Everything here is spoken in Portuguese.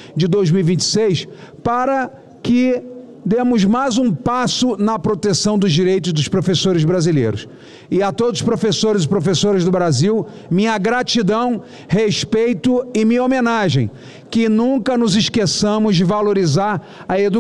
de 2026, para que demos mais um passo na proteção dos direitos dos professores brasileiros. E a todos os professores e professoras do Brasil, minha gratidão, respeito e minha homenagem. Que nunca nos esqueçamos de valorizar a educação